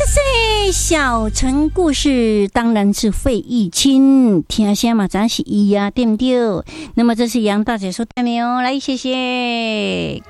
塞，小城故事当然是费玉清，听声嘛，咱是伊啊，对不对？那么这是杨大姐说的没有？来，谢谢。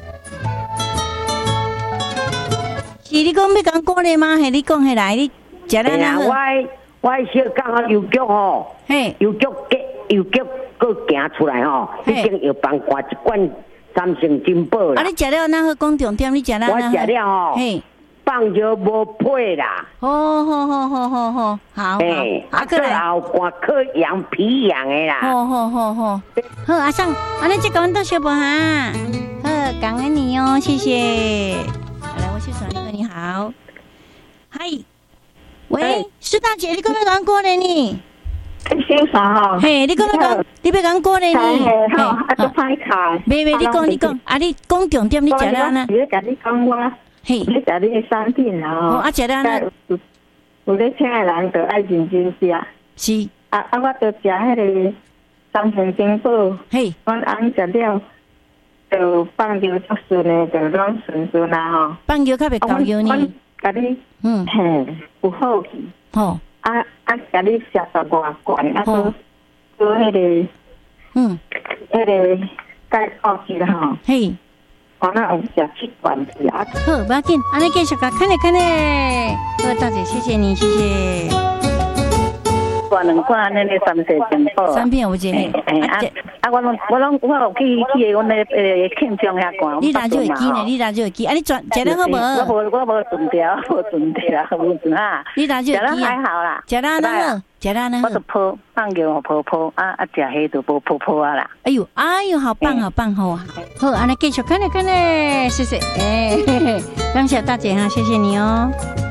是你讲要讲歌嘞吗？还你讲下来，你食了哪个？ 我小刚好邮局吼，邮局搁行出来吼，已经要帮挂一罐三星金宝啦。 啊，你食了哪个讲重点？你食了哪个？ 我食了吼，放药无配啦。 好，啊， 过来后挂颗羊皮羊的啦。 好，阿桑，安尼这个到小宝哈，好，感恩你哦，谢谢。来，我去传那个你好，嗨，喂，施大姐，你刚刚讲过了呢？ 欣赏吼， 嘿，你刚刚讲，你要讲过了呢？ 好，啊，都歹看。 没，你讲，啊，你讲重点，你食了呢？ 我甲你讲我。嘿，你食你的产品啊！ 啊，食了呢？ 有咧请的人就爱认真食。 是。 我就食迄个三星金宝。嘿。阮翁食了，就放尿足顺的，就拢顺啦吼。 放尿较袂高油呢？ 甲你，嘿，有好去。 吼。 甲你食12罐，做迄个，迄个钙好去啦吼。嘿。我那有食7罐去啊！ 好，不要紧，安尼继续讲，看嘞。好，大姐，谢谢你，谢谢。 罐2罐那个三星金宝。 3片有一个。 我有去阮那庆中遐罐。 你拿就会记呢，你拿就会记。啊，你食得好无？ 我无存掉，无存啊。 你拿就会记。 食得还好啦。 食得那好，食得那好。 我就泡放尿泡啊，食迄就无泡啊啦。 哎呦，好棒，好，安尼继续看嘞，谢谢。感谢大姐哈，谢谢你哦。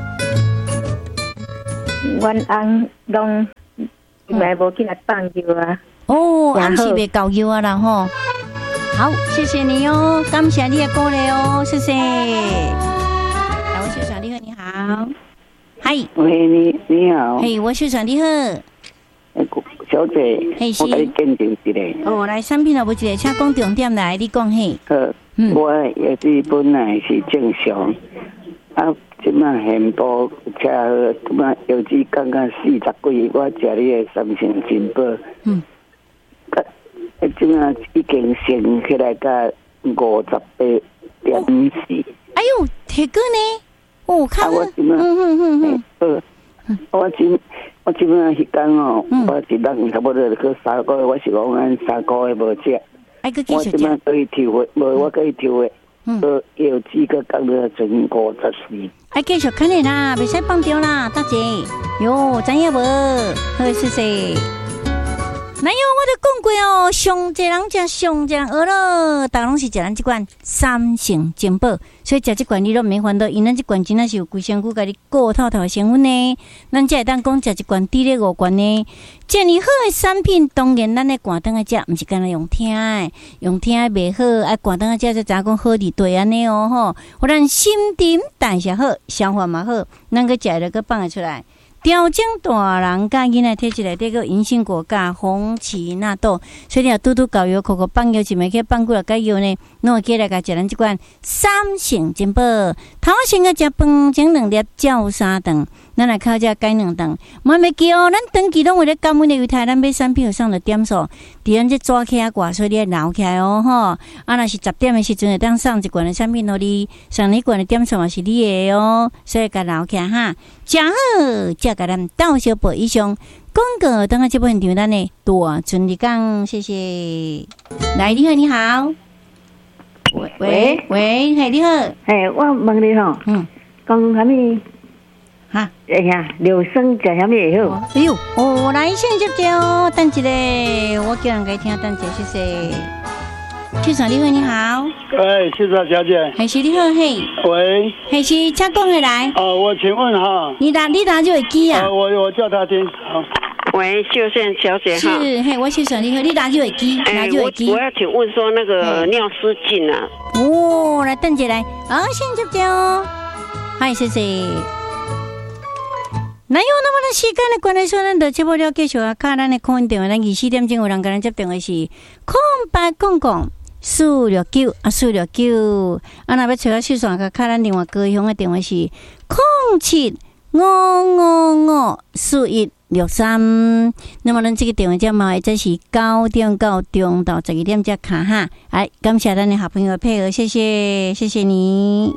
阮翁拢买无进来放尿啊。 暗时袂够油啊啦吼。好，谢谢你哦，感谢你的鼓励哦，谢谢。来，我秀传你好，你好，嗨， 喂，你好， 嘿，我秀传你好， 小姐，我给你鉴定一下。 来，产品有无一个，请讲重点来，你讲嘿。 我也是本来是正常，即摆现部车即摆油脂刚刚40几，我食你的三星金宝。即摆已经升起来到58.4。 哎呦，铁哥呢？看我即摆，我即摆迄天哦，我一人差不多去3个月，我是讲按3个月无食。我即摆可以抽血，无我可以抽血。油脂个降到剩54。 继续看你啦，袂使放掉啦，大姐。哟，知影无？好，谢谢。哪有我都讲过哦，上济人食上济人饿咯，大拢是食咱这款三星金宝，所以食这款你都免烦恼，因咱这款真的是有规身躯，甲你顾透透的成分呢。咱才会当讲食这款低热5罐呢。这么好的产品，当然咱的寒灯啊食，毋是干那用听的，用听的袂好，爱寒灯啊食才知讲好伫对安尼哦吼，互咱心情代谢好，消化嘛好，咱个食了个放得出来。调整大人甲囡仔体质内底个银杏果加红旗纳豆，所以你要拄拄搞药，口口放药一枚去放几落个药呢？侬会起来甲食咱即款三星金宝，头先个食饭前2粒，照3顿，咱来靠这改2顿。莫袂记哦，咱长期拢为了感恩的犹太，咱买产品有上的点数，伫咱这抓起啊挂，所以你要留起来哦吼。啊，若是10点的时阵会当送一罐的产品互你，上一罐的点数嘛是你的哦，所以甲留起来哈。食好，才甲咱到小报以上广告，等下这部现场咱的大顺利讲，谢谢。来，你好，你好。喂，嘿，你好。 嘿，我问你吼，讲啥物？ 哈， 哎呀，刘生食啥物会好？ 哎呦，来先接着，等一下，我叫人家听，等一下，谢谢。先生你好，你好。 谢谢小姐。 还是你好，嘿。 喂。 还是请讲回来。 我请问哈。 你打就会记啊。 我叫他听。好。 喂，秀贤小姐哈。 是，嘿，我先生你好，你打就会记，打就会记。 我要请问说那个尿失禁啊。 来等一下来，先接着。嗨，谢谢。哪有那么的时间的关系？说咱就节目了继续啊，看咱的空运电话，咱24点钟有人跟咱接电话是0800-469啊469，若要找我秀爽，看咱另外高雄的电话是 554163。那么咱这个电话号码这是9点到中到12点才卡哈。来，感谢咱的好朋友配合，谢谢你。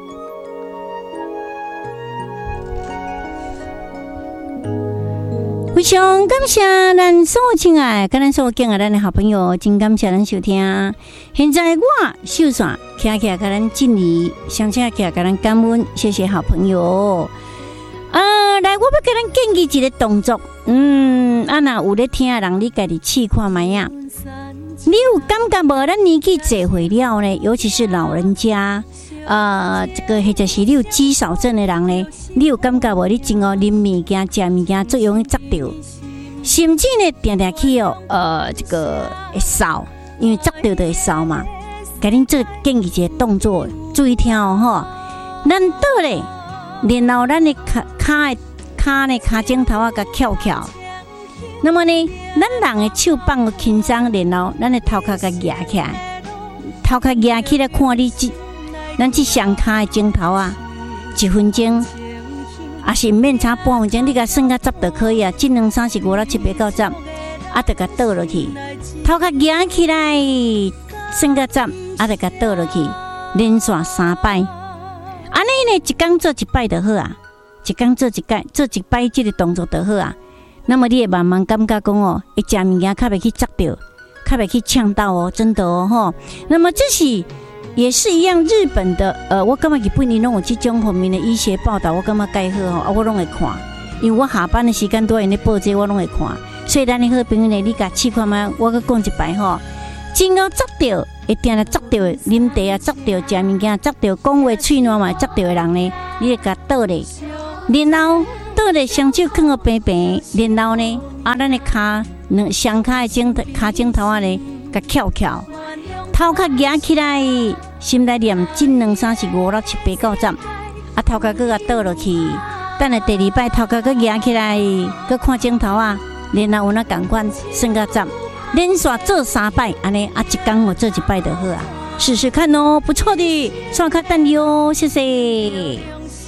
非常感谢咱所有亲爱跟咱所有敬爱咱的好朋友，真感谢咱收听。现在我秀线徛起来跟咱敬礼，相请起来跟咱感恩，谢谢好朋友。来，我要跟咱建议一个动作。那有咧听的人，你家己试看卖啊。你有感觉无？咱年纪坐会了呢，尤其是老人家。这个或者是你有肌少症的人呢，你有感觉无？你真哦，啉物件、食物件最容易砸到，甚至呢，定去这个会扫，因为砸到就会扫嘛。给恁做建议一个动作，注意听哦，咱倒咧，然后咱的骹呢，骹枕头啊，甲翘翘。那么呢，咱人的手放个轻松，然后咱的头壳甲压起来，头壳压起来看你咱这双骹的镜头啊，1分钟，啊是免差半分钟，你甲算到10就可以啊。1、2、3、4、5、6、7、8、9、10，啊，就甲倒落去，头壳压起来，算到10，啊，就甲倒落去，连续3摆。安尼呢，一天做1摆就好啊，一天做1摆，做1摆这个动作就好啊。那么你会慢慢感觉讲哦，会食物件较袂去砸到，较袂去呛到哦，真的哦吼。那么这是。也是一样，日本的我感觉日本人拢有这种方面的医学报道，我感觉介好吼，我拢会看，因为我下班的时间都因咧报这，我拢会看。所以咱的好朋友呢，你甲试看嘛，我佮讲一摆吼，真够砸到，会定来砸到，啉茶啊砸到，食物件砸到，讲话喙烂嘛砸到的人呢，你甲倒咧，然后倒咧双手放个平平，然后呢，咱的骹双骹的骹枕头啊呢，甲翘翘，头壳压起来。心内念1、2、3、4、5、6、7、8、9、10，啊头壳佮倒落去，等下第2摆头壳佮压起来，佮看镜头啊，然后有那共款算到10，连续做3摆，安尼啊一天我做1摆就好啊，试试看哦，不错的，刷卡等你哦，谢谢。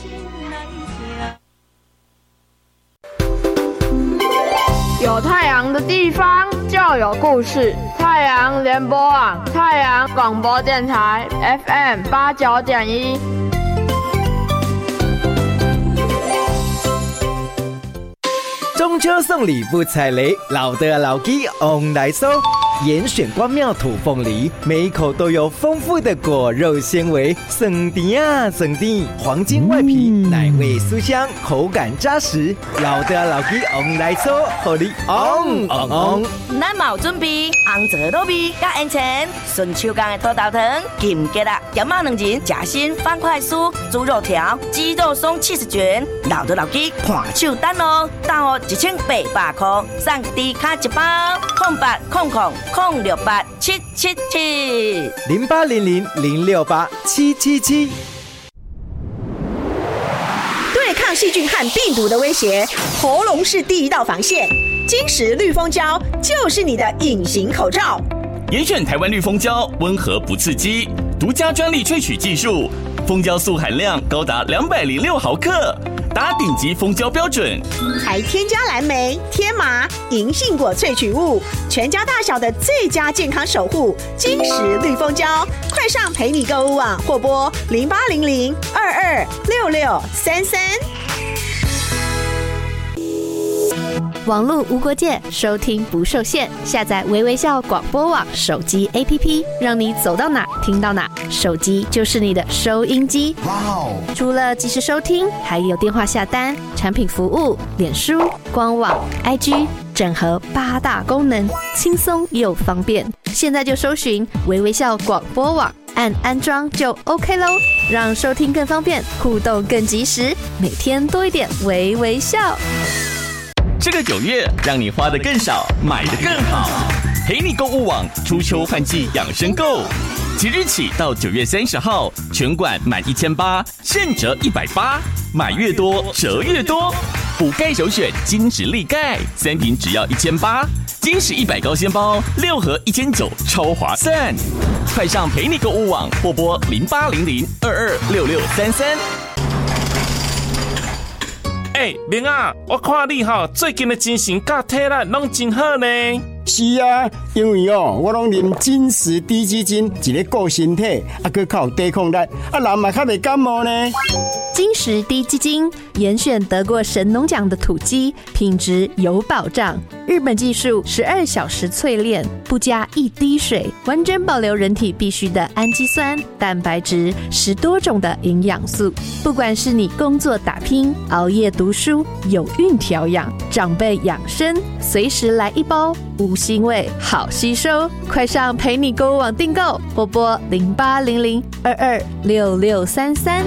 有太阳的地方就有故事。太阳联播网，太阳广播电台 FM89.1。 中秋送礼不踩雷，老的老鸡翁来收。严选光妙土凤梨，每一口都有丰富的果肉纤维，酸甜啊酸甜，黄金外皮，奶味酥香，口感扎实。老的老鸡翁来收，互你翁翁翁。 咱嘛有准备红枣糯米加烟钱，顺手工的土豆糖、金桔啊，咸肉2仁，夹心方块酥、猪肉条、鸡肉松70卷。老的老鸡看手单哦，单哦1800块，送低卡1包，0800068777 0800068777。 对抗细菌和病毒的威胁，喉咙是第一道防线。金石绿蜂胶就是你的隐形口罩。 严选台湾绿蜂胶，温和不刺激，独家专利萃取技术，蜂胶素含量高达206毫克，达顶级蜂胶标准， 还添加蓝莓、天麻、银杏果萃取物，全家大小的最佳健康守护。金石绿蜂胶，快上陪你购物网或拨0800226633。 网络无国界，收听不受限。下载微微笑广播网手机 APP， 让你走到哪听到哪，手机就是你的收音机。除了即时收听，还有电话下单、产品服务、脸书、官网、IG， 整合8大功能，轻松又方便。现在就搜寻微微笑广播网，按安装就 OK 咯，让收听更方便，互动更及时，每天多一点微微笑。 这个9月，让你花得更少，买得更好。陪你购物网初秋换季养生购，即日起到9月30号，全馆满1800现折180，买越多折越多。补钙首选金石力钙，3瓶只要1800，金石100高纤包6盒1900，超划算。快上陪你购物网或拨0800226633。 明啊，我看你最近的精神甲体力拢真好呢。 是啊，因为我拢啉金石低基金，一个顾身体，佮较有抵抗力，人嘛较袂感冒呢。 金石低基金严选得过神农奖的土鸡，品质有保障。日本技术12小时淬炼，不加一滴水，完整保留人体必需的氨基酸、蛋白质，10多种的营养素。不管是你工作打拼、熬夜读书、有孕调养、长辈养生，随时来一包，无腥味，好吸收。快上陪你购物网订购，或拨0800226633。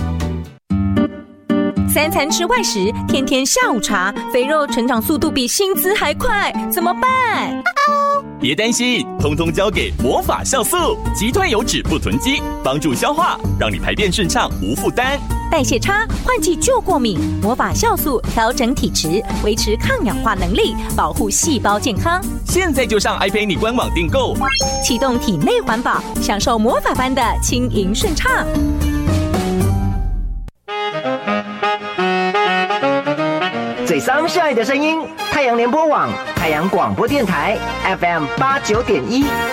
3餐吃外食，天天下午茶，肥肉成长速度比薪资还快，怎么办？ 别担心，通通交给魔法酵素，击退油脂不囤积，帮助消化，让你排便顺畅无负担。 代谢差，换季就过敏，魔法酵素调整体质，维持抗氧化能力，保护细胞健康。 现在就上爱陪你官网订购， 启动体内环保，享受魔法般的轻盈顺畅。 最伤下爱的声音，太阳联播网、太阳广播电台 FM 89.1。